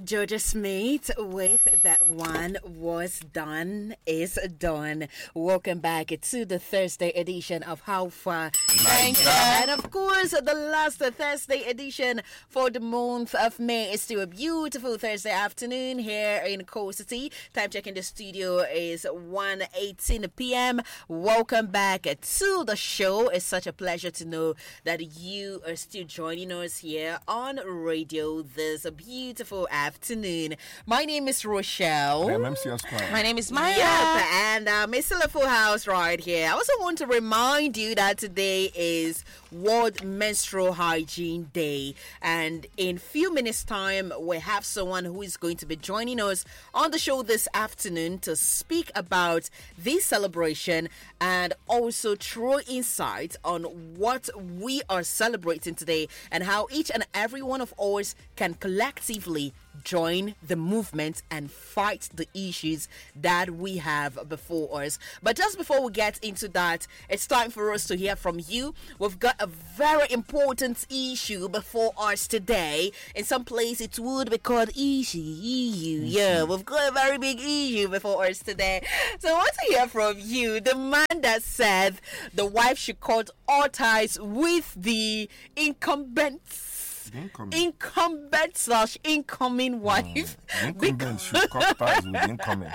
Georgia Smith with That One Was Done Is Done. Welcome back to the Thursday edition of How Far Niger. And of course, the last Thursday edition for the month of May is still a beautiful Thursday afternoon here in Coal City. Time check in the studio is 1:18 p.m. Welcome back to the show. It's such a pleasure to know that you are still joining us here on radio this beautiful afternoon. My name is Rochelle. I'm MC Oscar. My name is Maya. Yep, and it's still a full house right here. I also want to remind you that today is World Menstrual Hygiene Day, and in few minutes time we have someone who is going to be joining us on the show this afternoon to speak about this celebration and also throw insights on what we are celebrating today and how each and every one of us can collectively join the movement and fight the issues that we have before us. But just before we get into that, it's time for us to hear from you. We've got a very important issue before us today. In some place it would be called issue. Yeah, we've got a very big issue before us today. So I want to hear from you, the man that said the wife should cut all ties with the incumbent slash incoming wife. Incumbent should cut ties with incoming.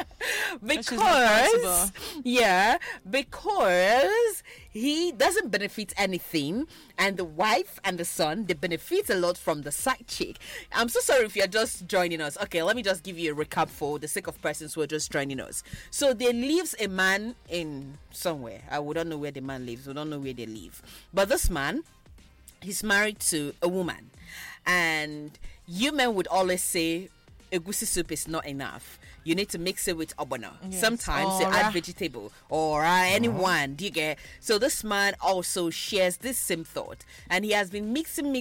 Because he doesn't benefit anything, and the wife and the son, they benefit a lot from the side chick. I'm so sorry if you're just joining us. Okay, let me just give you a recap for the sake of persons who are just joining us. So there lives a man in somewhere. We don't know where the man lives. We don't know where they live. But this man, he's married to a woman. And you men would always say egusi soup is not enough. You need to mix it with obono. Yes. Sometimes you add vegetable or anyone. Do you get? So this man also shares this same thought, and he has been mixing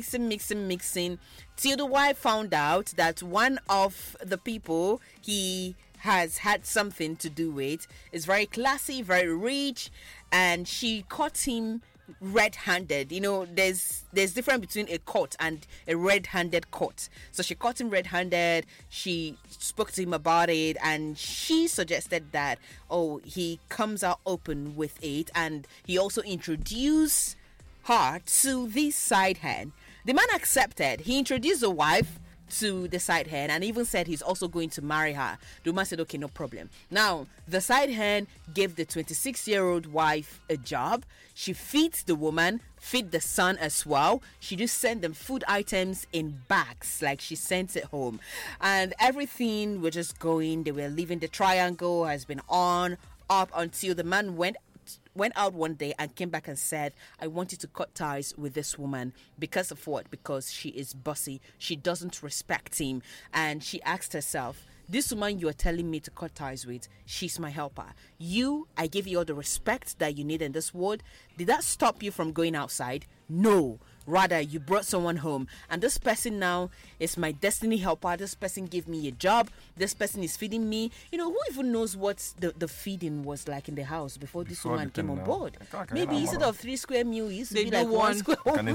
till the wife found out that one of the people he has had something to do with is very classy, very rich, and she caught him red-handed. You know, there's difference between a caught and a red-handed caught. So she caught him red-handed. She spoke to him about it, and she suggested that he comes out open with it, and he also introduced her to this side hand. The man accepted. He introduced the wife to the side hand and even said he's also going to marry her. The woman said, okay, no problem. Now, the side hand gave the 26-year-old wife a job. She feeds the woman, feed the son as well. She just sent them food items in bags, like she sent it home. And everything was just going. They were living. The triangle has been on, up until the man went out one day and came back and said, I want you to cut ties with this woman. Because of what? Because she is bossy. She doesn't respect him. And she asked herself, this woman you are telling me to cut ties with, she's my helper. I give you all the respect that you need in this world. Did that stop you from going outside? No. Rather, you brought someone home, and this person now is my destiny helper. This person gave me a job. This person is feeding me. You know, who even knows what the feeding was like in the house before this woman came on board? Maybe instead of 3 square meals, it used to be like 1 square meal.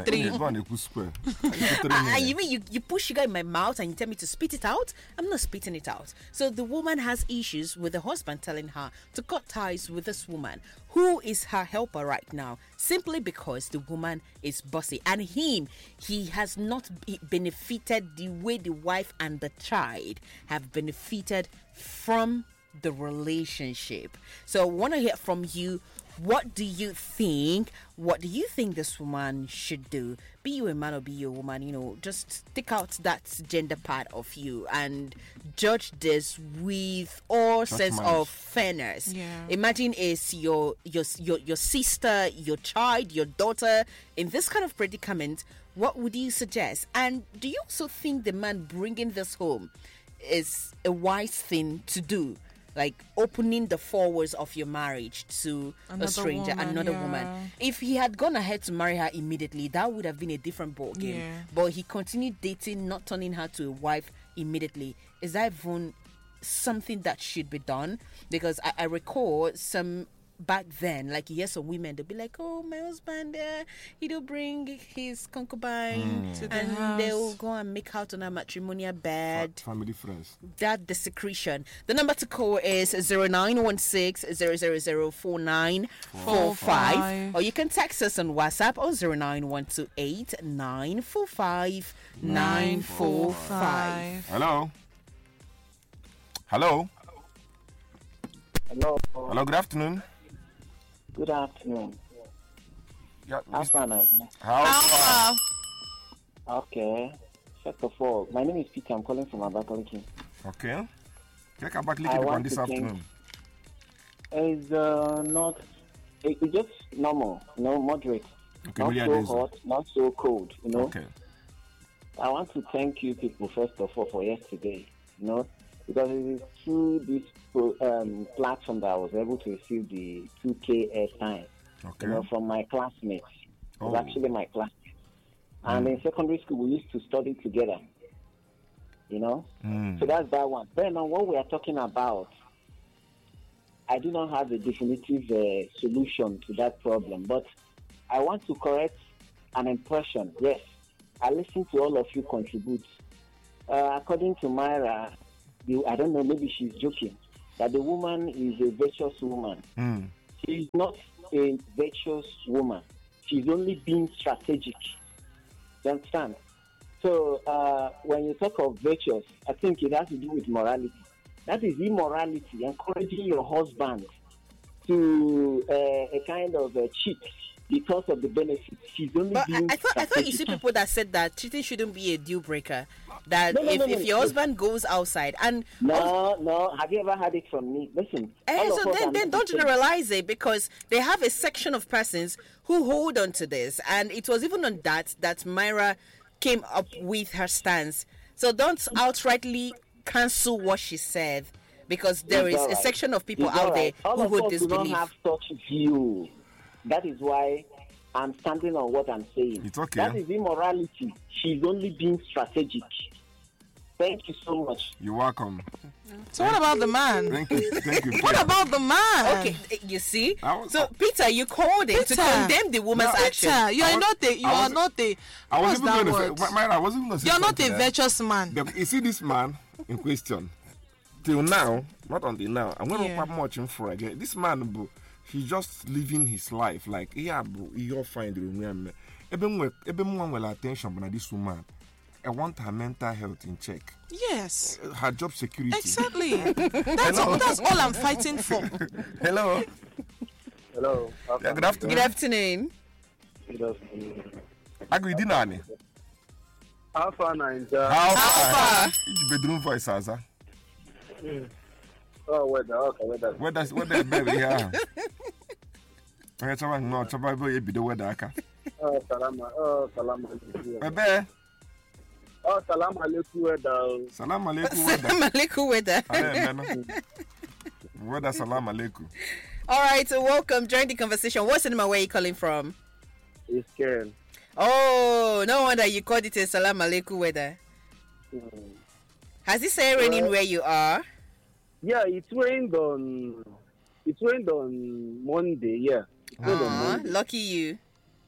1/3. You mean you put sugar in my mouth and you tell me to spit it out? I'm not spitting it out. So the woman has issues with the husband telling her to cut ties with this woman, who is her helper right now, simply because the woman is bossy, and he has not benefited the way the wife and the child have benefited from the relationship. So I want to hear from you. What do you think? What do you think this woman should do? Be you a man or be you a woman, you know, just take out that gender part of you and judge this with all sense of fairness. Yeah. Imagine it's your sister, your child, your daughter in this kind of predicament. What would you suggest? And do you also think the man bringing this home is a wise thing to do? Like opening the forwards of your marriage to a stranger, another woman. If he had gone ahead to marry her immediately, that would have been a different ballgame. Yeah. But he continued dating, not turning her to a wife immediately. Is that even something that should be done? Because I recall some back then, like you hear some women, they'll be like, "Oh, my husband, he don't bring his concubine, To the and house. they'll go and make out on a matrimonial bed." Family friends. That desecration. The number to call is 0916 000 4945, or you can text us on WhatsApp on 09128 945 945. Hello. Hello. Hello. Hello. Good afternoon. Good afternoon. Yeah. How far now? How far? Okay. First of all, my name is Peter. I'm calling from Abakaliki. Okay. Check out back I on want this to thank- afternoon. It's not. It's just normal, moderate. Okay, Not really so amazing. hot, not so cold. Okay. I want to thank you people first of all for yesterday. Because it is through this platform that I was able to receive the 2K airtime. Okay. From my classmates. It was Oh. actually my classmates. And in secondary school, we used to study together. So that's that one. Then on what we are talking about, I do not have a definitive solution to that problem, but I want to correct an impression. Yes, I listen to all of you contribute. According to Myra, I don't know, maybe she's joking, that the woman is a virtuous woman. She's not a virtuous woman. She's only being strategic. You understand? So when you talk of virtuous, I think it has to do with morality. That is immorality, encouraging your husband to a kind of cheat because of the benefits. She's only But being I thought you strategic. see people that said that cheating shouldn't be a deal breaker. That No, if your husband goes outside and No. Have you ever had it from me? Listen. all of so us are then not don't the same. generalize it, because they have a section of persons who hold on to this, and it was even on that Myra came up with her stance. So don't outrightly cancel what she said, because there is It's all a right. section of people It's out all there right. All who of hold us this do not belief. have such view. That is why I'm standing on what I'm saying. It's okay. That is immorality. She's only being strategic. Thank you so much. You're welcome. So what about the man? Thank you. Thank you. What about the man? Okay, you see. I was- So Peter, you called him to Peter. condemn the woman's No, action. Peter, you I are was- not a. You I are was- not a. I was What's even that going to word? say, Myra, I wasn't going to say You are not a something there. virtuous man. You see this man in question, till now, not until now, I'm going to Yeah. put much in for again. This man, bro, he's just living his life. Like, yeah, bro, you'll find the room. Everyone will attention, but this woman, I want her mental health in check. Yes, Her job security. exactly. That's all I'm fighting for. Hello. Hello. Yeah, good afternoon. Good afternoon. Agri Dinani. Alpha Ninja. How far? Each bedroom voice, Aza. Oh, weather. Weather baby here. I chaba no chaba boy be the weather aka. Salama. Bebe. Salam alaikum, weather. Salam alaikum weather. Salam alaikum weather. Aye, man. Weather salam alaikum. All right, so welcome. Join the conversation. What's the name and where you calling from? It's Ken. Oh, no wonder you called it a salam alaikum weather. Has it started raining where you are? Yeah, it rained on Monday. Yeah, it rained on Monday. Lucky you.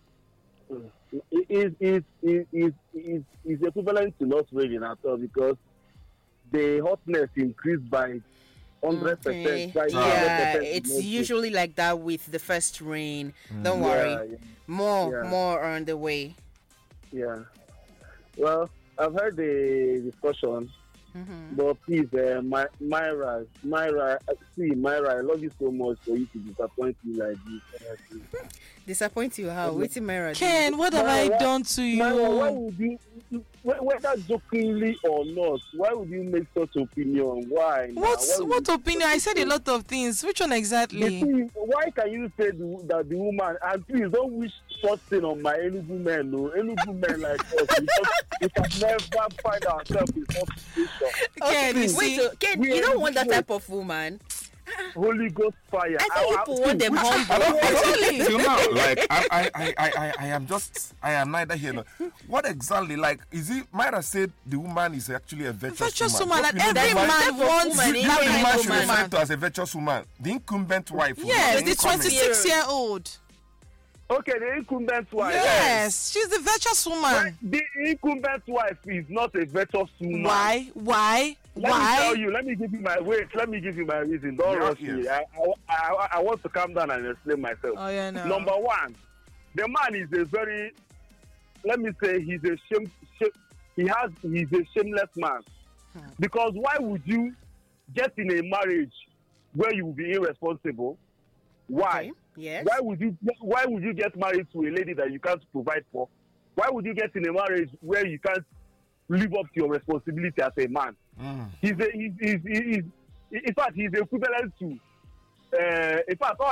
It is equivalent to not raining at all, because the hotness increased by 100%. Okay. By Yeah, 100% it's next usually like that with the first rain. Don't week. worry. More Yeah. are on the way. Yeah. Well, I've heard the discussion, but please, Myra, see, Myra, I love you so much for you to disappoint me like this. Disappoint you how? Waiting Myra. Ken, what have I done to Myra, why you? would you, whether jokingly or not, why would you make such opinion? Why? now? Why would What you- opinion? I said a lot of things. Which one You exactly? see, why can you say that the woman, and please don't wish such thing on my Enugu men, no? Enugu men like us, we can never find ourselves in such situation. Ken, you Wait, see, so Ken, we you are don't want that different. type of woman. Holy Ghost fire. I think people want them humble. Till now, like I am neither here nor. What exactly, like, is it? Myra said the woman is actually a virtuous woman. And What we know every the man wants woman, the that man kind should of refer woman. to as a virtuous woman. The incumbent wife. Yes, the incoming. 26-year-old. Okay, the incumbent wife. Yes, she's the virtuous woman. The incumbent wife is not a virtuous woman. Why? Let me tell you. Let me give you my reason. Don't rush me. I want to calm down and explain myself. Oh yeah, no. Number one, the man is a very, let me say, he's a shameless man. Because why would you get in a marriage where you will be irresponsible? Why? Okay. Yes. Why would you get married to a lady that you can't provide for? Why would you get in a marriage where you can't live up to your responsibility as a man? He's in fact, he's equivalent to in fact,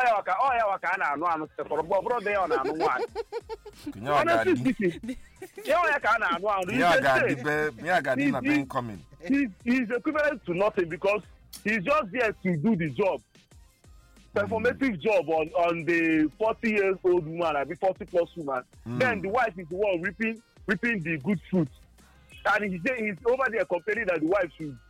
honestly speaking, he's equivalent to nothing because he's just there to do the job. Performative job on the 40-year-old woman, I mean 40-plus woman. Then the wife is the one reaping the good fruit, and he's over there complaining that the wife should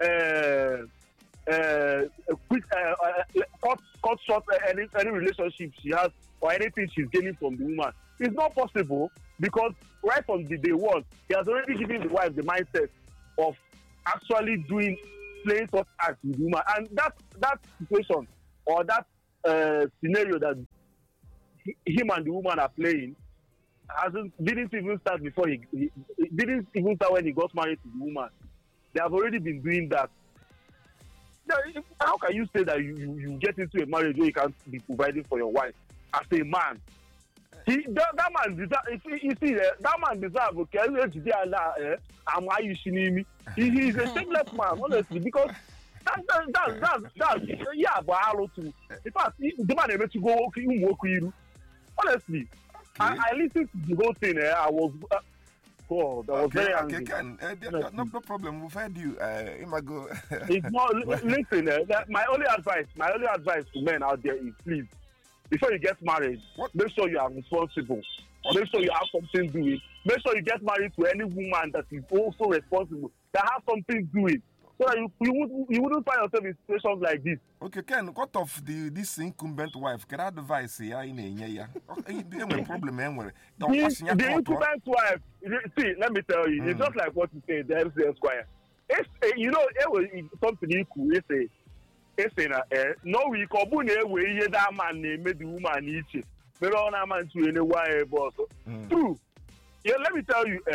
cut short any relationship she has or anything she's gaining from the woman. It's not possible because right from the day one, he has already given the wife the mindset of actually playing such acts with the woman, and that situation or that scenario that him and the woman are playing didn't even start before he didn't even start when he got married to the woman. They have already been doing that. Now, how can you say that you get into a marriage where you can't be providing for your wife as a man? That man deserves. That man deserves. Okay, he's a shameless man, honestly, because. That's yeah, but hello too. In fact, the man able to go honestly, I listened to the whole thing. I was God, I was very angry. No problem. We've heard you. Imago. It's not. Listen, my only advice to men out there is please, before you get married, make sure you are responsible. Make sure you have something doing. Make sure you get married to any woman that is also responsible, that has something doing. So that you wouldn't find yourself in situations like this. Okay, Ken, what of this incumbent wife? Can I advise you? The problem, the incumbent wife, see, let me tell you, it's just like what you say, the MC Esquire. It's, it was something equal. It's no, we can do that man made the woman each. But on a man to any wire boss. True. Yeah, let me tell you,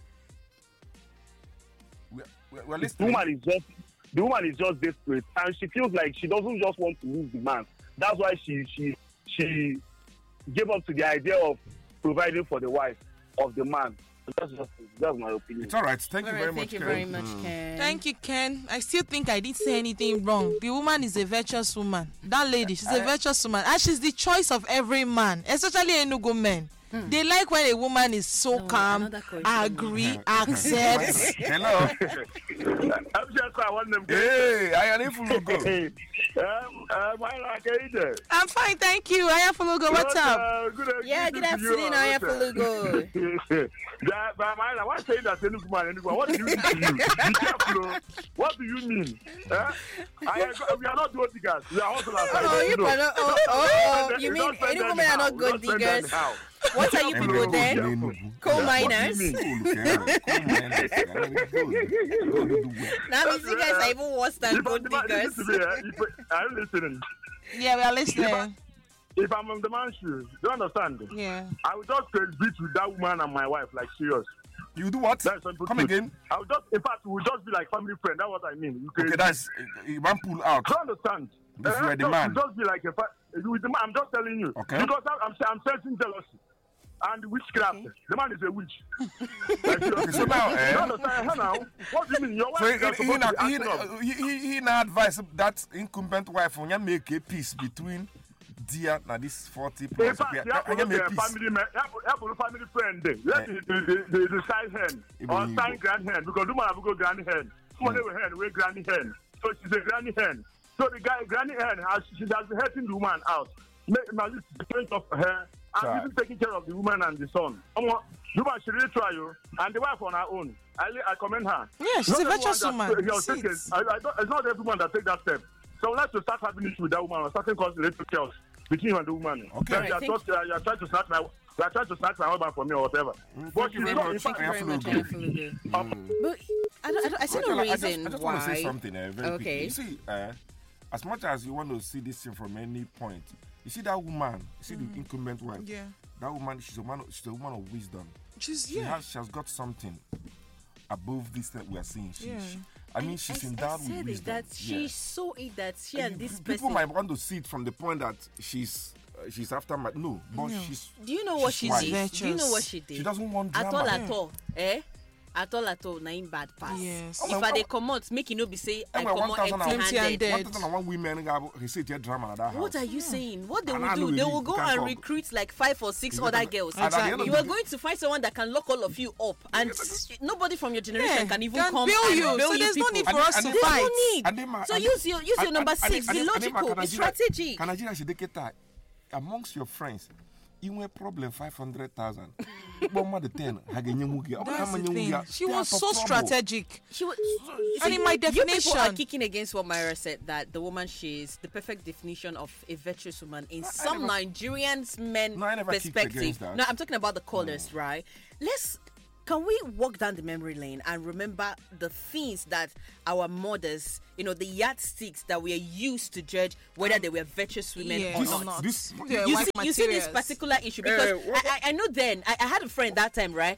the woman is just desperate, and she feels like she doesn't just want to lose the man. That's why she gave up to the idea of providing for the wife of the man. That's my opinion. It's all right. Thank you very much, Thank you very much, Ken. Thank you, Ken. I still think I didn't say anything wrong. The woman is a virtuous woman. That lady, she's a virtuous woman, and she's the choice of every man, especially Enugu men. They like when a woman is so calm, agree, accepts. Hello. Hey, I am Ifulugo. I'm fine, thank you. Ayafulugo, what's up? Good afternoon, Ayafulugo. Why say that what do you mean to you? Be careful. What do you mean? We are not gold diggers. We are also you mean any women are not gold diggers? What are you people then? Coal miners? Now, you guys are even worse than gold diggers. I'm listening. Yeah, we are listening. If I'm on the man's shoes, do you understand? Yeah. I will just beat with that woman and my wife, like serious. You do what? Come again. I will just, in fact, we will just be like family friend. That's what I mean. Okay, that's one pull out. Do you understand? If you are the man. Just be like with the man. I'm just telling you. Okay. Because I'm sensing jealousy and witchcraft. Okay. The man is a witch. Okay, so now, what do you mean? Your wife is supposed to be he now advise that incumbent wife when you make a peace between dear now this 40 plus. In fact, you have family friend. Let the side hand or side grand hand because the man have go granny hand. Someone have hand we granny hand. So she's a granny hand. So the guy, Granny Ann, she has been helping the woman out. Now this is the point of her and even taking care of the woman and the son. The woman, she really try you, and the wife on her own. I commend her. Yeah, she's a virtuous woman. It's not every woman that take that step. So let's start having issues with that woman or starting causing little chaos between you and the woman. Okay. Right, you are trying to snatch my husband from me or whatever. Thank you very much. But I see no reason I just why. want to say something very quickly. Okay. You see, as much as you want to see this thing from any point, you see that woman, you see the incumbent wife. Yeah. That woman, she's a woman of wisdom. She has got something above this that we are seeing. She's endowed with wisdom. That she saw it that she and this people person. might want to see it from the point that she's after my she's. Do you know what she did? Do you know what she did? She doesn't want drama. At all, At all, na him bad pass. Yes. If I dey comot, make it no be say I comot empty-handed. 1,001 women receive their drama at that house. What are you saying? What they And will I do? know They really will go can't and come. recruit like 5 or 6 other girls. At the end of You the are day- going to find someone that can lock all of you up, and nobody from your generation can even come bail and you. bail So you there's no people. need for us to There's fight. no need. And then So use your number 6. Be logical. Be strategic. Can Nigeria should take it amongst your friends? You have problem 500,000. That's the thing. She was so strategic. She was, And in my you people are definition- kicking against what Myra said, that the woman, she's the perfect definition of a virtuous woman in some Nigerians men No, I never kicked perspective. against that. No, I'm talking about the callers, right? Can we walk down the memory lane and remember the things that our mothers, the yardsticks that we are used to judge whether they were virtuous women or not? This You see this particular issue because I know then I had a friend that time, right?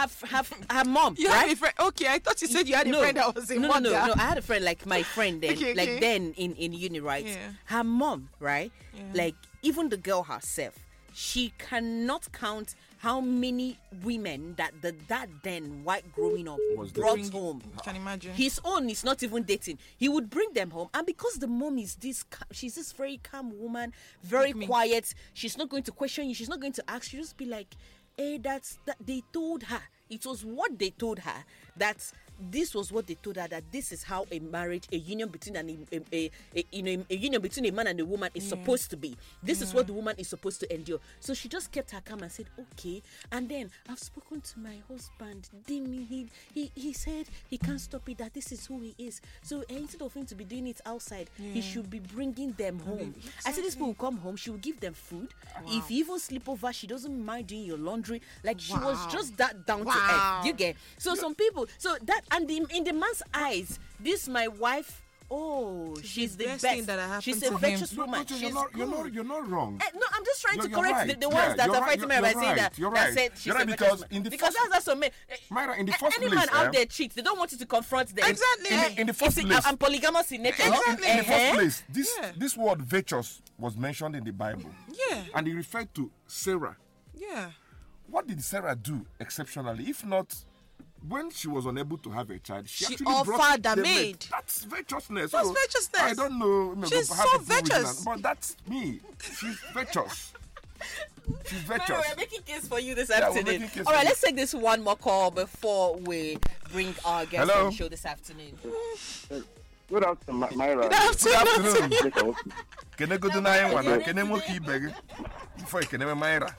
Her mom, You right? have a friend. Okay, I thought you said you had a friend that was a mother. No. I had a friend like my friend then, Okay. like then in uni, right? Yeah. Her mom, right? Like even the girl herself, she cannot count how many women that the dad then, white growing up, brought home. You can imagine. His own is not even dating. He would bring them home, and because the mom is she's this very calm woman, very quiet. She's not going to question you. She's not going to ask. She'll just be like, "Hey, that they told her. It was what they told her that." This was what they told her, that this is how a marriage, a union between a union between a man and a woman is supposed to be. This is what the woman is supposed to endure. So she just kept her calm and said, "Okay." And then I've spoken to my husband. He said he can't stop it. That this is who he is. So instead of him to be doing it outside, he should be bringing them home. I said, these people will come home. She will give them food. If you even sleep over, she doesn't mind doing your laundry. Like she was just that down to earth. You get? So some people. So that. And in the man's eyes, this my wife. Oh, she's the best. thing that happened She's to a him. virtuous No, woman. you're She's not good. you're not wrong. No, I'm just trying to You're correct right. the ones that You're are right. fighting me by saying that You're that right. said she's You're a right, virtuous because woman. in the Because first- that's so men. Myra, in the first Any place, man out there cheats, they don't want you to confront them. Exactly. In the first See, place, I'm polygamous in nature. in the first place, Yeah. this word virtuous was mentioned in the Bible. Yeah. And it referred to Sarah. Yeah. What did Sarah do exceptionally? If not, when she was unable to have a child, she actually offered brought a the maid. That's virtuousness. That's So, virtuousness. I don't know. She's have so to do with virtuous. that, but that's me. She's virtuous. She's Mary, virtuous. we're making case for you this Yeah, we're afternoon. making case All right, for you. let's take this one more call before we bring our guest Hello? on the show this afternoon. Good afternoon, Myra. Good afternoon. Okay. Can I go to Nine? Can I walk you back? Before you can have Myra.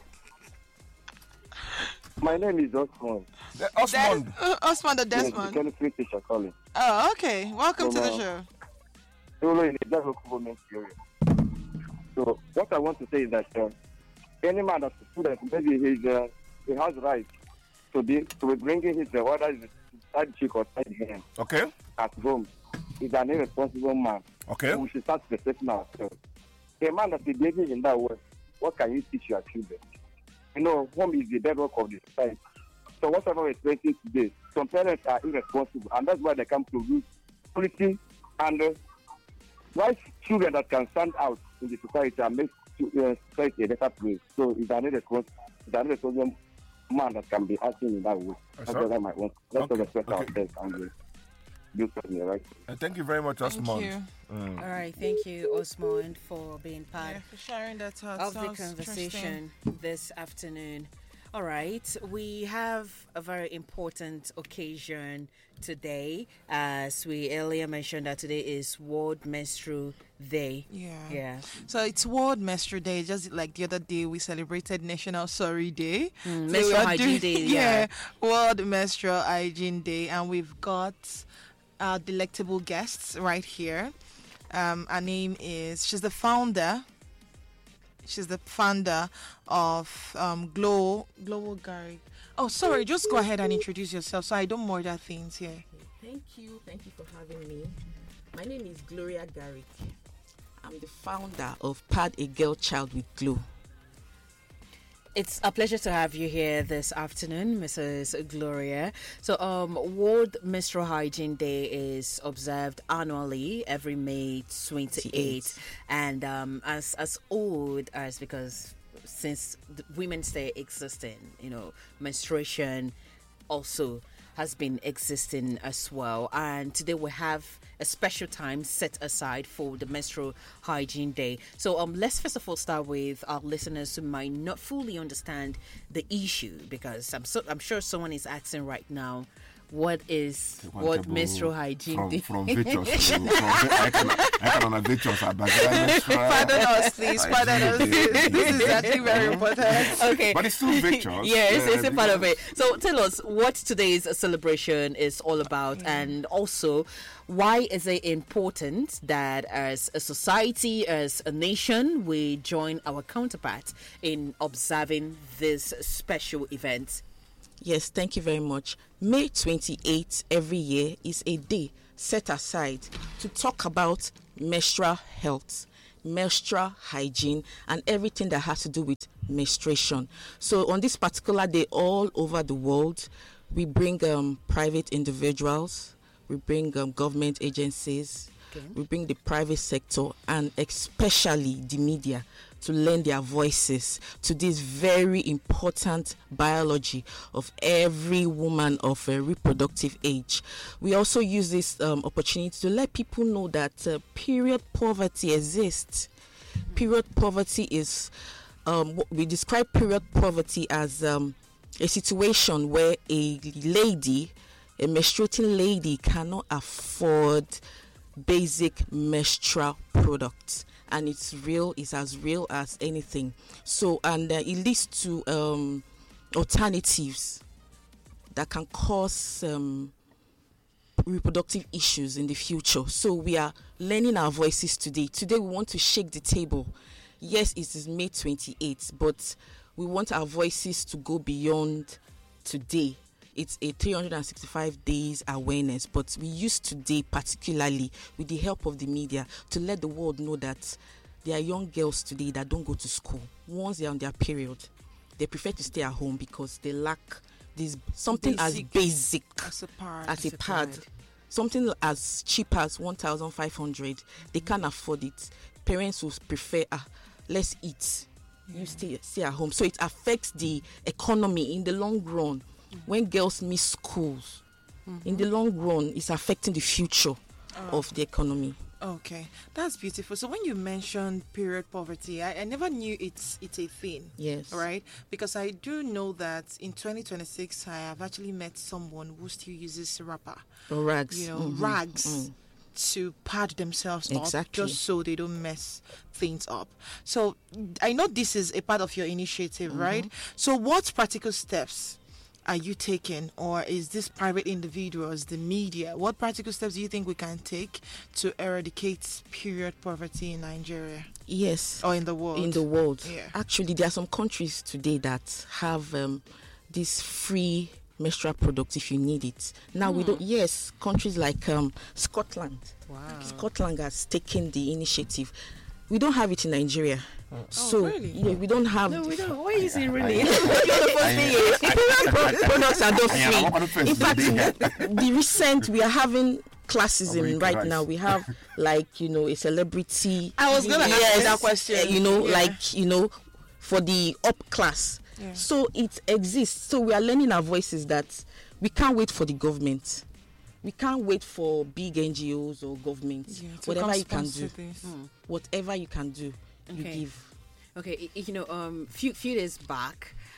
My name is Osman. Osmond. Osman the Yes, Desmond. Kenny Free teacher calling. Oh, okay. Welcome to the show. Solo in the local government area. So what I want to say is that any man that's a student, maybe he has right to be bringing his whether it's side chick or side hand Okay. at home. He's an irresponsible man. Okay. We should start respecting ourselves. A man that's behaving in that way, what can you teach your children? Home is the bedrock of the society. So whatever we're experiencing today, some parents are irresponsible, and that's why they come to lose quality and right children that can stand out in the society and make society a better place. So it's an irresponsible man that can be acting in that way. That's what I might want. Let's respect ourselves and do something, right? Thank you very much, Osmond. Thank you. All right, thank you, Osmond, for being part Yeah, for sharing that thought. of the Sounds conversation this afternoon. All right, we have a very important occasion today. As we earlier mentioned that today is World Menstrual Day. Yeah. So it's World Menstrual Day. Just like the other day, we celebrated National Sorry Day. So Menstrual we are Hygiene Day. Yeah, World Menstrual Hygiene Day, and we've got our delectable guests right here. Her name is. She's the founder. She's the founder of Global Garrick. Oh, sorry. Just go ahead and introduce yourself so I don't murder things here. Thank you for having me. My name is Gloria Garrick. I'm the founder of Pad a Girl Child with Glow. It's a pleasure to have you here this afternoon, Mrs. Gloria. So, World Menstrual Hygiene Day is observed annually every May 28th, and as old as, because since Women's Day existing, menstruation also has been existing as well. And today we have a special time set aside for the Menstrual Hygiene Day. So let's first of all start with our listeners who might not fully understand the issue, because I'm sure someone is asking right now, what is World Menstrual Hygiene Day? From Victors. I can on Victors. Pardon us, please. Pardon us. This is actually very important. Okay. But it's still Victors. Yes, it's a part of it. So tell us what today's celebration is all about, and also why is it important that as a society, as a nation, we join our counterparts in observing this special event? Yes, thank you very much. May 28th every year is a day set aside to talk about menstrual health, menstrual hygiene, and everything that has to do with menstruation. So on this particular day, all over the world, we bring private individuals, we bring government agencies, we bring the private sector, and especially the media, to lend their voices to this very important biology of every woman of a reproductive age. We also use this opportunity to let people know that period poverty exists. Period poverty is, we describe period poverty as a situation where a lady, a menstruating lady, cannot afford basic menstrual products. And it's as real as anything. So, and it leads to alternatives that can cause reproductive issues in the future. So we are lending our voices today. Today we want to shake the table. Yes, it is May 28th, but we want our voices to go beyond today. It's a 365 days awareness, but we use today particularly with the help of the media to let the world know that there are young girls today that don't go to school. Once they're on their period, they prefer to stay at home because they lack this something as basic as a pad. Something as cheap as 1,500. They can't afford it. Parents will prefer, let's eat. You stay at home. So it affects the economy in the long run. When girls miss schools, in the long run, it's affecting the future of the economy. Okay, that's beautiful. So when you mentioned period poverty, I never knew it's a thing. Yes. Right? Because I do know that in 2026, I have actually met someone who still uses wrapper. Or rags. Rags to pad themselves up just so they don't mess things up. So I know this is a part of your initiative, right? So what practical steps are you taking, or is this private individuals, the media? What practical steps do you think we can take to eradicate period poverty in Nigeria? Yes. Or in the world? In the world. Yeah. Actually, there are some countries today that have this free menstrual product if you need it. Now we don't. Yes, countries like Scotland. Wow. Scotland has taken the initiative. We don't have it in Nigeria. So really? Yeah, we don't have. No, we don't. Why is it really? Products are not free. In fact, the recent we are having classism right now. We have a celebrity. I was gonna ask that question. For the up class. Yeah. So it exists. So we are learning our voices that we can't wait for the government. We can't wait for big NGOs or governments. Whatever you can do. Whatever you can do, you give. Okay, few days back,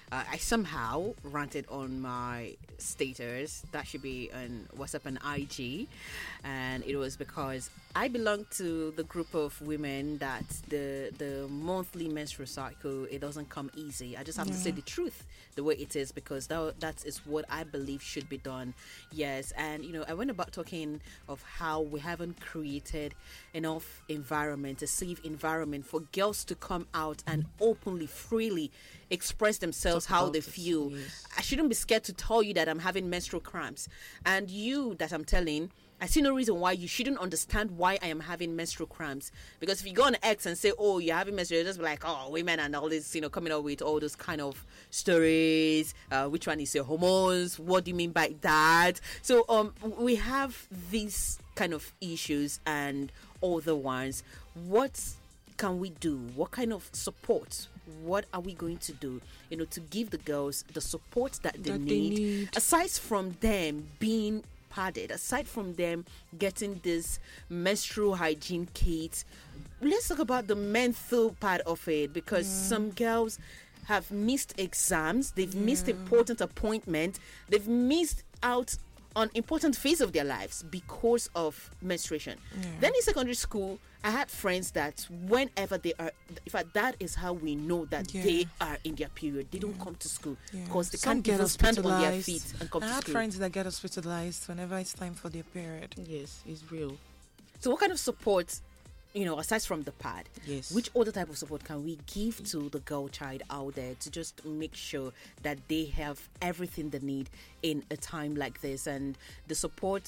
I somehow ranted on my status. That should be on WhatsApp and IG, and it was because I belong to the group of women that the monthly menstrual cycle, it doesn't come easy. I just have to say the truth the way it is, because that is what I believe should be done. Yes, and I went about talking of how we haven't created enough environment, a safe environment for girls to come out and openly, freely express themselves how they feel. Yes. I shouldn't be scared to tell you that I'm having menstrual cramps, and you that I'm telling, I see no reason why you shouldn't understand why I am having menstrual cramps. Because if you go on X and say, oh, you're having menstrual, you're just be like, oh, women and all this, coming up with all those kind of stories. Which one is your hormones? What do you mean by that? So we have these kind of issues and other ones. What can we do? What kind of support? What are we going to do, to give the girls the support that they need, aside from them being padded, aside from them getting this menstrual hygiene kit? Let's talk about the mental part of it, because some girls have missed exams, they've missed important appointments, they've missed out on important phase of their lives because of menstruation. Then in secondary school, I had friends that whenever they are, in fact, that is how we know that they are in their period. They don't come to school because they can't even stand on their feet and come to school. I had friends that get hospitalized whenever it's time for their period. Yes, it's real. So what kind of support, aside from the pad, Yes. which other type of support can we give to the girl child out there to just make sure that they have everything they need in a time like this? And the support,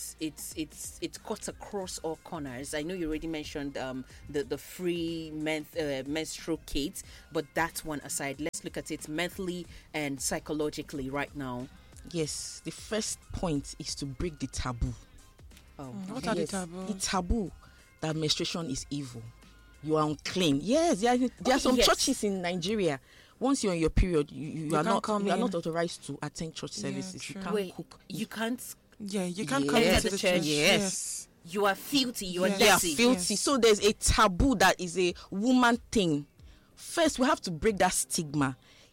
it cuts across all corners. I know you already mentioned the free menstrual kits, but that one aside, let's look at it mentally and psychologically right now. Yes, the first point is to break the taboo. What are the taboo? The taboo that menstruation is evil. You are unclean. Yes, there are some churches in Nigeria. Once you're on your period, you are not authorized to attend church services. true. You can't Wait, cook. you can't. Yeah, you can't Yes. come Enter into the the church. church. Yes. You are filthy. You are Yes. They are dirty. filthy. Yes. So there's a taboo that is a woman thing. First, we have to break that stigma.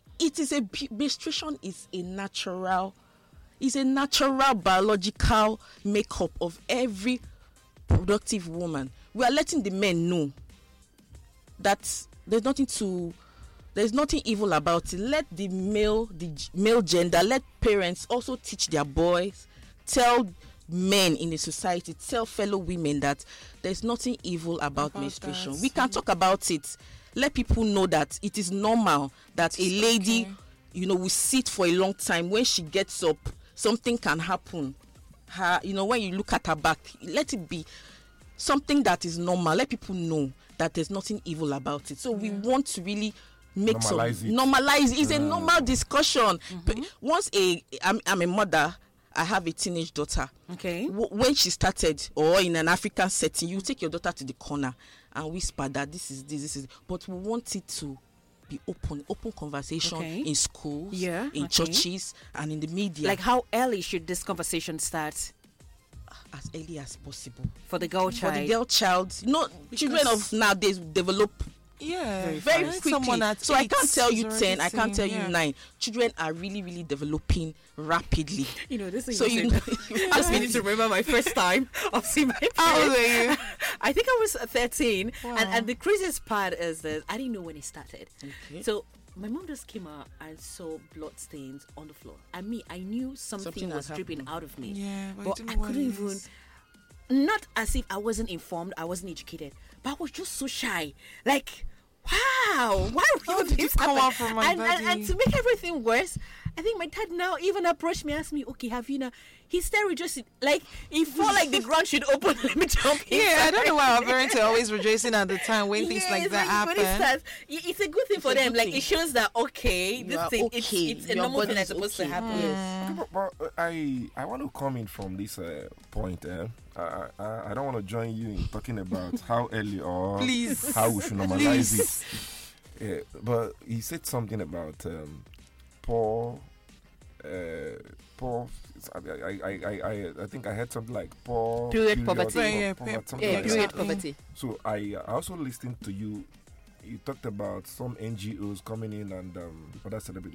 Menstruation is a natural biological makeup of every productive woman. We are letting the men know that there's nothing evil about it. Let the male gender, let parents also teach their boys, tell men in the society, tell fellow women that there's nothing evil about menstruation. that. We can talk about it. Let people know that it is normal that a lady, will sit for a long time. When she gets up, something can happen. When you look at her back, let it be something that is normal. Let people know that there's nothing evil about it. So we want to really make normalize it. It's a normal discussion. But once I'm a mother, I have a teenage daughter. Okay. When she started, or in an African setting, you take your daughter to the corner and whisper that this is. But we want it to be open conversation in schools, in churches, and in the media. Like, how early should this conversation start? As early as possible. For the girl child. For the girl child. Children of nowadays develop very quickly. So I can't tell you 10, I can't tell you 9. Children are really, really developing rapidly. This is So I just need to remember my first time of seeing my How old parents. are you? I think I was 13. Wow. And the craziest part is that I didn't know when it started. Okay. So my mom just came out and saw blood stains on the floor. And me, I knew something was had dripping happened. out of me. Yeah, but but you I don't know what couldn't it even. is. Not as if I wasn't informed, I wasn't educated, but I was just so shy. Like, wow, why How would did this you come happen? out from my and body? to make everything worse, I think my dad now even approached me, asked me, okay, have you now? His stare just like it felt like the ground should open. Let me jump in. Yeah, I don't know why our parents are always rejoicing at the time when things like it's that when it happen. starts, it's a good thing for a them. good Like thing. it shows that okay, You this are thing okay. it's a Your normal thing body that's is supposed to okay. happen. Yes. Okay, but I want to come in from this point. I don't want to join you in talking about how early or Please. how we should normalize Please. it. But he said something about poor. I think I heard something like poor Period poverty. Yeah, something Yeah, like period that. poverty. So I also listened to you. You talked about some NGOs coming in and other celebrities.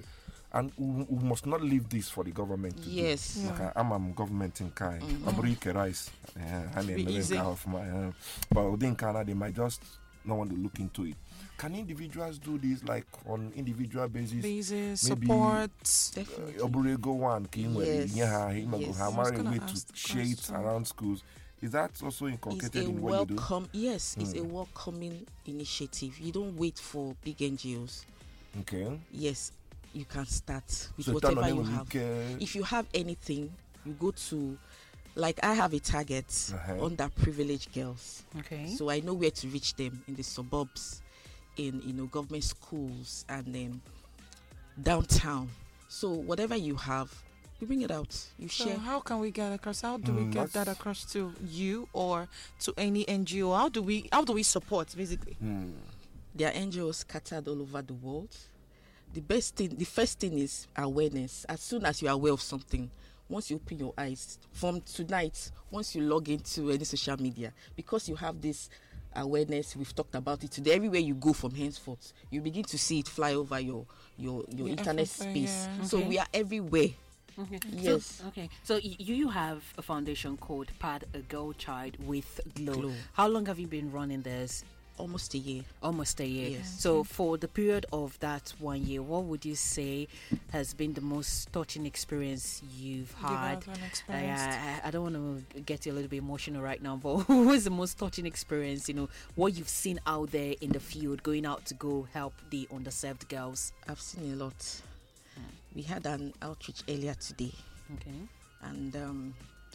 And we must not leave this for the government to Yes. do. Like, I'm government in Kai. Rice. Be easy. But within Canada, they might just not want to look into it. Can individuals do this, like on individual basis? Basis, Maybe, support. Definitely. Oburego one came where Yes. he might go Yes. have I was a gonna way to ask the share it question. around schools. Is that also It's inculcated a in what you do? welcome. Yes, it's a welcoming initiative. You don't wait for big NGOs. Okay. Yes, you can start with So whatever turn on you them have. week, If you have anything, you go to, like I have a target underprivileged girls. Okay. So I know where to reach them in the suburbs, in government schools, and downtown. So whatever you have, you bring it out. You So share. how can we get across? How do we get that that's- across to you or to any NGO? How do we support basically? There are NGOs scattered all over the world. The first thing is awareness. As soon as you are aware of something, once you open your eyes, from tonight, once you log into any social media, because you have this awareness, we've talked about it today. Everywhere you go from henceforth, you begin to see it fly over your internet everything, space. yeah. So Okay. we are everywhere. Okay. Yes. So you have a foundation called Pad a Girl Child with Glow. Glow. How long have you been running this? Almost a year. Almost a year. Yes. So for the period of that 1 year, what would you say has been the most touching experience you've had? Give us an experience. I don't want to get you a little bit emotional right now, but what was the most touching experience? What you've seen out there in the field, going out to go help the underserved girls. I've seen a lot. We had an outreach earlier today, Okay. and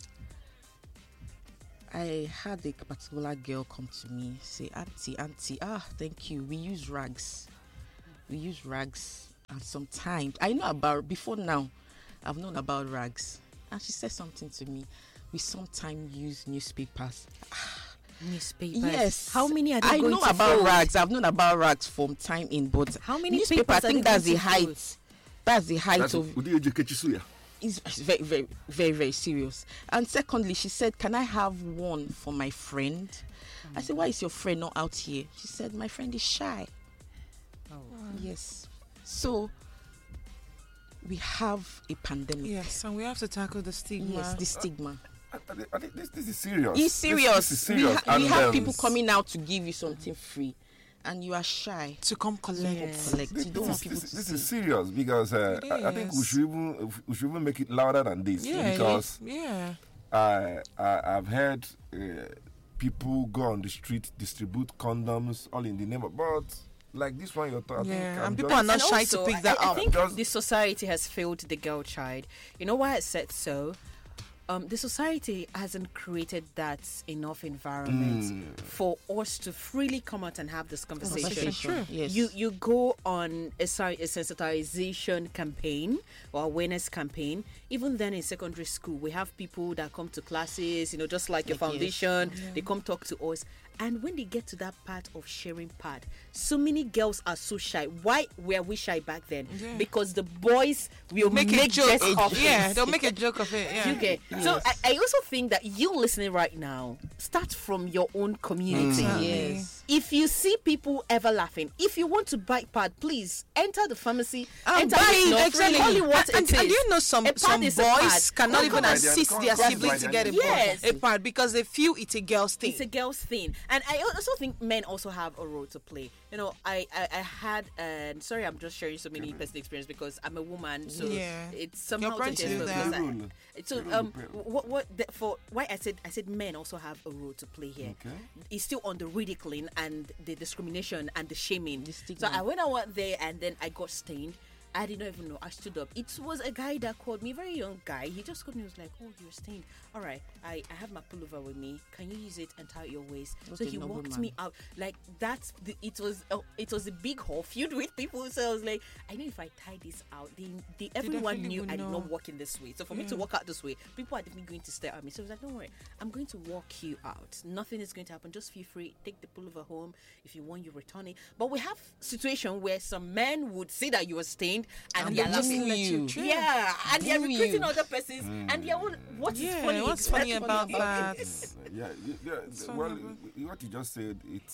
I had a particular girl come to me, say, auntie, thank you. We use rags, and sometimes I know about, before now, I've known about rags. And she said something to me, we sometimes use newspapers. Newspapers. Yes. How many are they I going know to about fold? rags. I've known about rags from time in, but How many newspaper, papers I are think they that's the going to fold? height. That's the height That's of Udiyejekechisuya. it's very, very, very, very serious. And secondly, she said, can I have one for my friend? I said, why is your friend not out here? She said, my friend is shy. Oh. Yes. So we have a pandemic. Yes, and we have to tackle the stigma. Yes, the stigma. I think this is serious. It's serious. This is serious. We And, have people coming out to give you something free, and you are shy. To come collect. Yes. Collect. You don't want people to this see. is serious because I think we is. should even make it louder than this Yeah, because yeah. I've heard people go on the street distribute condoms all in the name of, but like this one you're talking. Yeah, and people are not And shy also, to pick that I up. think Just- the society has failed the girl child. You know why I said so? The society hasn't created that enough environment for us to freely come out and have this conversation. True. Yes. You go on a sensitization campaign or awareness campaign. Even then in secondary school, we have people that come to classes, just like your Yes. foundation, they come talk to us. And when they get to that part of sharing part, so many girls are so shy. Why were we shy back then? Yeah. Because the boys will make a joke. jest of it. Yeah, they'll make a joke of it. Yeah. Okay. So I also think that you listening right now, start from your own community. Yes. If you see people ever laughing, if you want to buy pad, please enter the pharmacy. And enter buy the it, store, exactly. call it what and it is. do you know some A pad some is a boys pad. cannot Come even on. assist Come their on. siblings to get a, Yes. a pad because they feel it's a girl's thing. It's a girl's thing, and I also think men also have a role to play. I had, sorry, I'm just sharing so many personal experience because I'm a woman, so Yeah. it's somehow Your parents to do that. So why I said men also have a role to play here. Okay. It's still on the ridiculing and the discrimination and the shaming. The stigma. So when I went there and then I got stained. I did not even know. I stood up. It was a guy that called me, a very young guy. He just called me. He was like, "Oh, you're stained. All right, I have my pullover with me. Can you use it and tie it your waist?" What So a he noble walked man. me out. Like that's it was a big hall filled with people. So I was like, I know if I tie this out, everyone definitely knew would I did know. not walk in this way. So for me to walk out this way, people are definitely going to stare at me. So I was like, don't worry, I'm going to walk you out. Nothing is going to happen. Just feel free. Take the pullover home. If you want, you return it. But we have situation where some men would see that you are stained and they're they laughing. just let you. Yeah, and they're Boo recruiting you. other persons, and they're all, what is Yeah, funny? what's That's funny about that? Yeah, funny well, about- what you just said, it's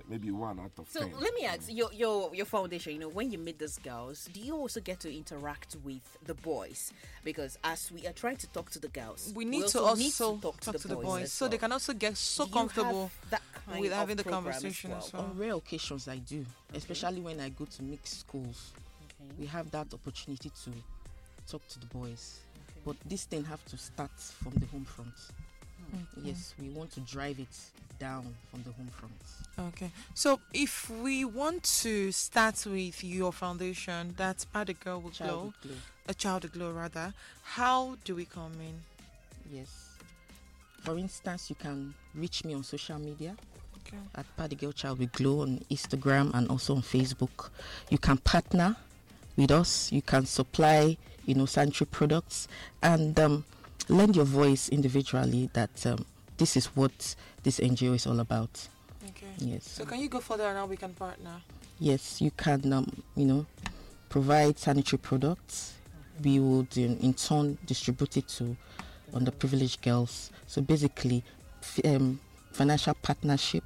maybe 1 out of So 10. let me ask your foundation. When you meet these girls, do you also get to interact with the boys? Because as we are trying to talk to the girls, We need to need also to talk to the boys, boys as so well. they can also get so Do you have comfortable that kind with of having the program as conversation as well. On rare occasions, I do, especially when I go to mixed schools. Okay. We have that opportunity to talk to the boys. Okay. But this thing have to start from the home front. Yes, we want to drive it down from the home front. Okay. So if we want to start with your foundation, that's Pad a Girl Will Child Glow, with Glow. a Child Will Glow rather, how do we come in? Yes. For instance, you can reach me on social media Okay. at Paddy Girl Child with Glow on Instagram and also on Facebook. You can partner with us. You can supply, sanitary products and lend your voice individually that this is what this NGO is all about. Okay. Yes. So can you go further and now we can partner? Yes, you can, provide sanitary products. We would in turn distribute it to underprivileged girls. So basically, financial partnership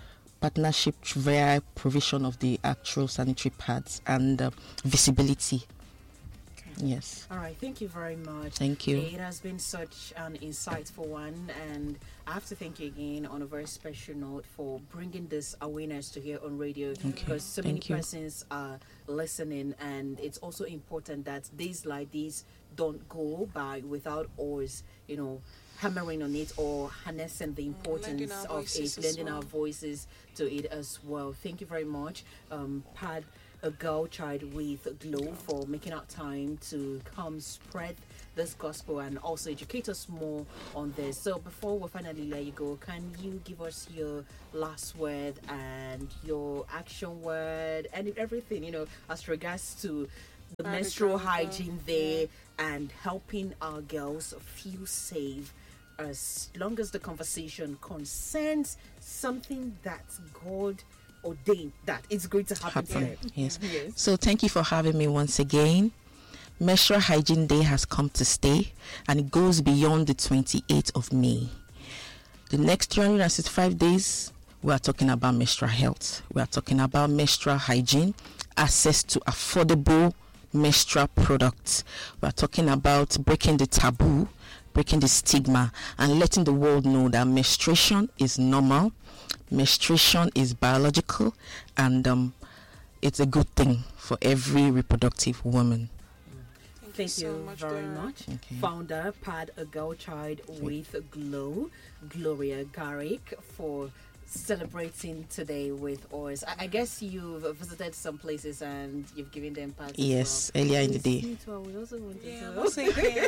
via provision of the actual sanitary pads and visibility. Yes. All right, thank you very much. Thank you. It has been such an insightful one, and I have to thank you again on a very special note for bringing this awareness to here on radio, because so many Thank you. persons are listening, and it's also important that days like these don't go by without us, hammering on it or harnessing the importance our of voices it, as lending our well. voices to it as well. Thank you very much, Pad a Girl Child with Glow, for making out time to come spread this gospel and also educate us more on this. So before we finally let you go, can you give us your last word and your action word and everything, as regards to the Private menstrual girl, hygiene there and helping our girls feel safe, as long as the conversation concerns something that God ordained that it's going to happen to them. Happen. Yes. Yes. So thank you for having me once again. Menstrual Hygiene Day has come to stay and it goes beyond the 28th of May. The next 365 days, we are talking about menstrual health. We are talking about menstrual hygiene, access to affordable menstrual products. We are talking about breaking the taboo, breaking the stigma, and letting the world know that menstruation is normal, menstruation is biological, and it's a good thing for every reproductive woman. Thank you very much. Okay. Founder, Pad a Girl Child with Glow, Gloria Garrick, for celebrating today with us. I guess you've visited some places and you've given them parties. Yes, earlier in the day. Me too, we also wanted Yeah, to. I'm saying,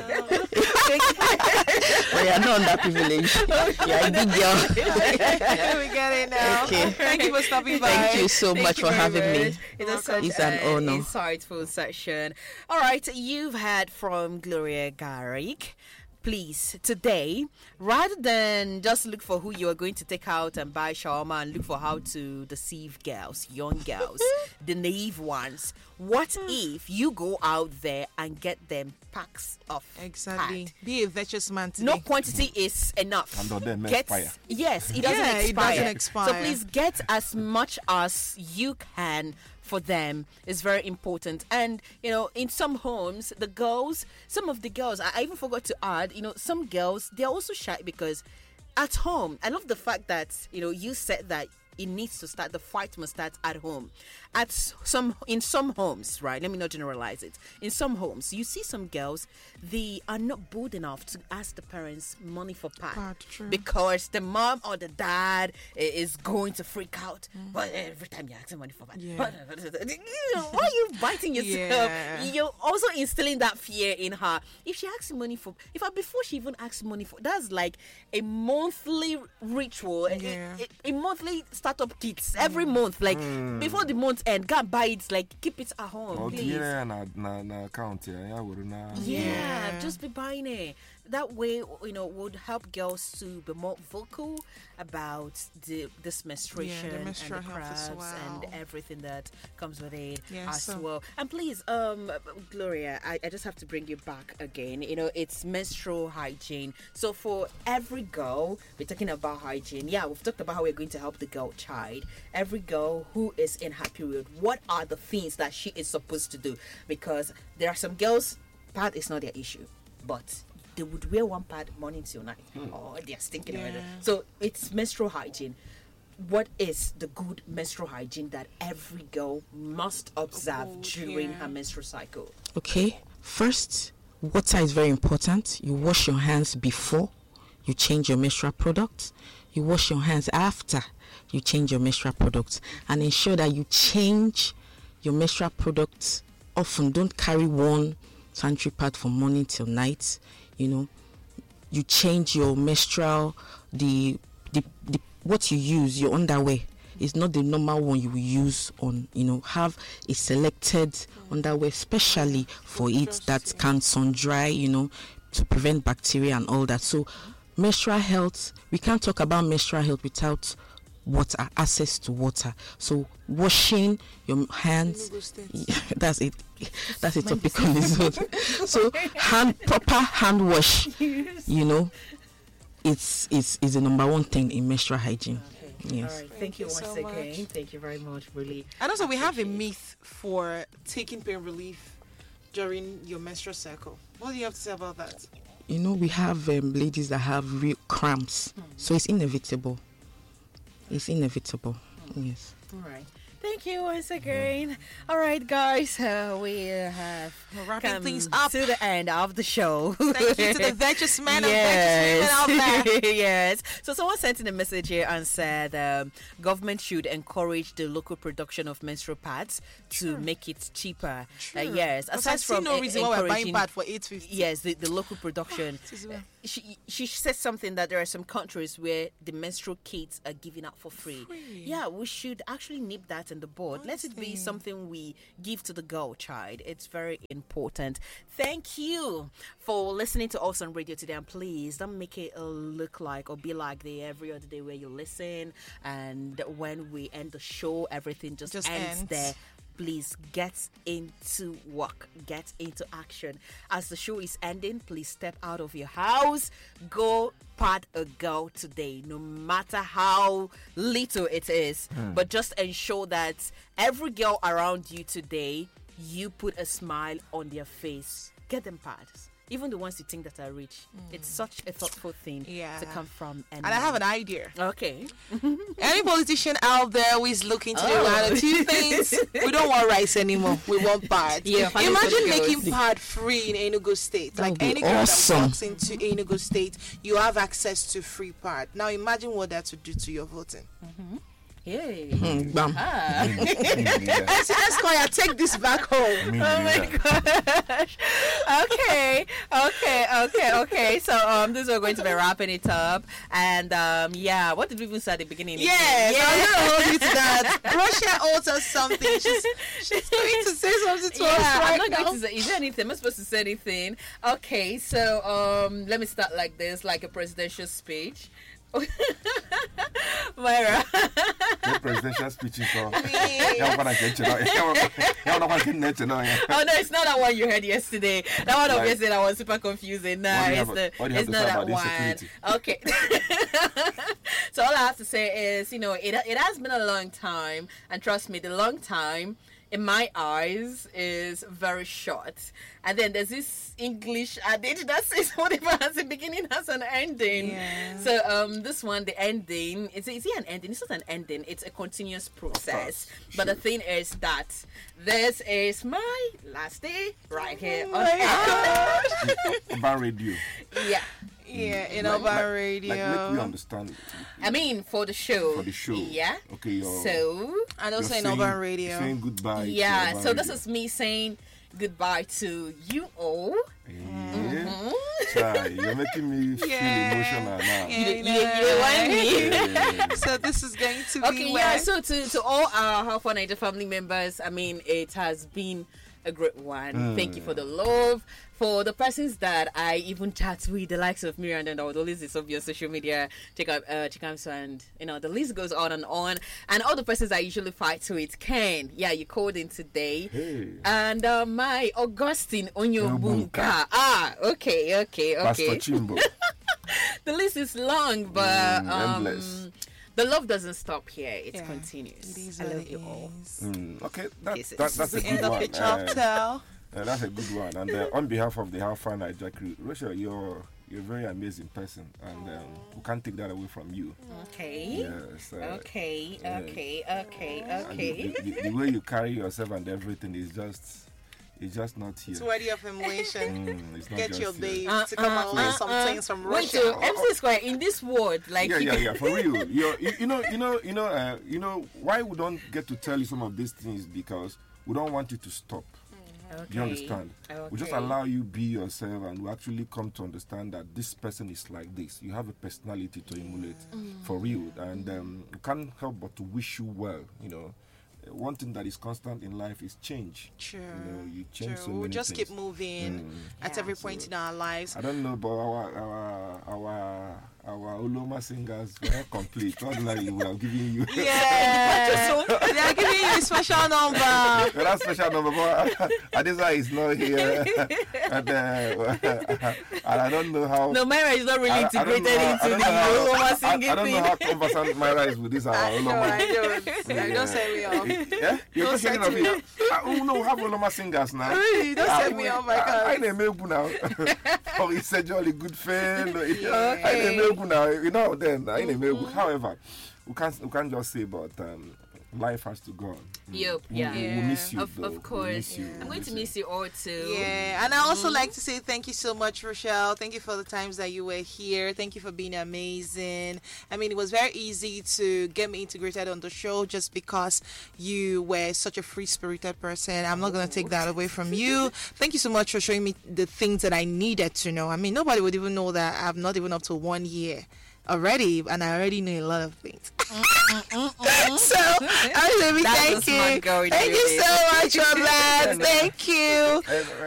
But you're not underprivileged. You're a big girl. we get it now. Okay. Thank you for stopping by. Thank you so much for having me. It was such It's an honor. insightful session. All right, you've heard from Gloria Garrick. Please, today, rather than just look for who you are going to take out and buy shawarma and look for how to deceive girls, young girls, the naive ones, what if you go out there and get them packs of Exactly. pad? Be a virtuous man today. No quantity is enough. And then Get- expire. Yes, it doesn't Yeah, it expire. doesn't expire. So please get as much as you can for them. Is very important. And in some homes, some of the girls, I even forgot to add, some girls, they're also shy because at home, I love the fact that you said that it needs to start, the fight must start at home. In some homes, right, let me not generalize it, in some homes you see some girls, they are not bold enough to ask the parents money for pad True. because the mom or the dad is going to freak out. But every time you're asking money for pad, Yeah. why are you biting yourself? Yeah. You're also instilling that fear in her. If she asks money for, before she even asks money for, that's like a monthly ritual, Yeah. a monthly startup kits every month. Like before the month end, go and buy it. Like keep it at home, Oh, please. na account ya wuru na. Yeah, just be buying it. that way, would help girls to be more vocal about this menstruation the menstrual and the health as cramps well. and everything that comes with it Yes, as well. And please, Gloria, I just have to bring you back again. It's menstrual hygiene. So for every girl, we're talking about hygiene. Yeah, we've talked about how we're going to help the girl child. Every girl who is in her period, what are the things that she is supposed to do? Because there are some girls, pad is not their issue, but they would wear one pad morning till night, or they're stinking already. So it's menstrual hygiene. What is the good menstrual hygiene that every girl must observe during her menstrual cycle? Okay, first, water is very important. You wash your hands before you change your menstrual products. You wash your hands after you change your menstrual products, and ensure that you change your menstrual products often. Don't carry one sanitary pad from morning till night. You change your menstrual, the what you use, your underwear is not the normal one you will use on, have a selected underwear specially for it that can sun dry, to prevent bacteria and all that. So menstrual health, we can't talk about menstrual health without water, access to water. So washing your hands, that's it. That's a topic on its own. So proper hand wash, it's the number one thing in menstrual hygiene. Okay. Yes. All right. Thank you once again. Thank you very much, really. And also, we have a myth for taking pain relief during your menstrual cycle. What do you have to say about that? We have ladies that have real cramps, so it's inevitable. It's inevitable. Yes. All right. Thank you once again. All right, guys, we have wrapping come things up to the end of the show. Thank you to the virtuous men and virtuous women out there. Yes. So someone sent in a message here and said government should encourage the local production of menstrual pads to make it cheaper. Yes. Aside I see no reason why we're buying pad for $8.50. Yes, the local production. She said something that there are some countries where the menstrual kits are given out for free. Yeah, we should actually nip that in the board. Let it be something we give to the girl child. It's very important. Thank you for listening to us on radio today, and please don't make it look like or be like the every other day where you listen and when we end the show everything just ends there. Please get into work, get into action. As the show is ending, please step out of your house, go pad a girl today, no matter how little it is. But just ensure that every girl around you today, you put a smile on their face. Get them pads. Even the ones you think that are rich. It's such a thoughtful thing to come from. And I have an idea. Okay. Any politician out there who is looking to do one or two things, we don't want rice anymore. We want pad. Yeah, imagine making pad free in Enugu State. That like any girl awesome. that walks into Enugu State, you have access to free pad. Now imagine what that would do to your voting. Yay. Bam. Esquire, take this back home. Oh my gosh. Okay. So this is going to be wrapping it up. And what did we even say at the beginning? Yes, I'm gonna hold you to that. Russia owes us something. She's going to say something to us right I'm not now. going to say, is there anything? Am I supposed to say anything? Okay, so let me start like this, like a presidential speech. Myra. The presidential speeches. Oh no, it's not that one you heard yesterday. That one of yesterday was super confusing. No, it's not that one. Okay. So all I have to say is, it has been a long time, and trust me, the long time in my eyes is very short. And then there's this English adage that says whatever has a beginning has an ending. Yeah. So this one, the ending, is it an ending? It's not an ending, it's a continuous process. But the thing is that this is my last day right here on Urban Radio. Yeah. Yeah, in Urban Radio. Like, make me understand. I mean, for the show. For the show. Yeah. Okay. So. And also in saying, Urban Radio. Saying goodbye. Yeah. To So Urban this is me saying goodbye to you all. Yeah. Try. You're making me feel emotional now. You want me? Yeah. So this is going to be Okay, yeah. So to all our How Far Niger family members, I mean, it has been a great one. Thank you for the love. For the persons that I even chat with, the likes of Miriam and all the list is of your social media, check out Chikamso, and the list goes on. And all the persons I usually fight with. Ken, yeah, you called in today. Hey. And my Augustine Onyobunka. Okay. Pastor Chimbo. The list is long, but endless. the love doesn't stop here. It continues. It is I what love it you all. is. Okay, Yes, that's a The good end of one. the chapter. That's a good one. And on behalf of the How Far Niger crew, Rachel, you're a very amazing person, and we can't take that away from you. Okay. Yes. Okay. and the way you carry yourself and everything is just not here. It's worthy of emotion. It's not Get just your here. babe to come and learn some things from Wait, Russia. so MC Square in this world, like Yeah, for real. You know why we don't get to tell you some of these things, because we don't want you to stop. Okay. You understand? We just Okay. allow you be yourself, and we actually come to understand that this person is like this. You have a personality to emulate, for real, and we can't help but to wish you well. One thing that is constant in life is change. Sure. You change so We'll many just things. keep moving at every point in our lives. I don't know, but our Oloma singers were not complete. Ordinarily, we are giving you Yeah. They are giving you a special number. that special number, but Adisa is not here, and I don't know how. No, Myra is not really integrated into the Oloma singing I don't know thing. how conversant Myra is with this. I Oloma. don't set me off. Yeah, you're Don't just thinking set of me it. No, we have Oloma singers now. Really, don't set me off, my I God. know Melbu now. Oh, it's a jolly good friend. I know Melbu now. Then I know Melbu. However, we can't just say, but life has to go on. Yep, We yeah. miss you, Of though. We course. miss you. I'm going to miss you all too. Yeah, and I also like to say thank you so much, Rochelle. Thank you for the times that you were here. Thank you for being amazing. I mean, it was very easy to get me integrated on the show just because you were such a free-spirited person. I'm not going to take that away from you. Thank you so much for showing me the things that I needed to know. I mean, nobody would even know that I'm not even up to 1 year already, and I already know a lot of things. So, I really That's a thank smart you. girl, Thank you really. so much, your lads. Thank you.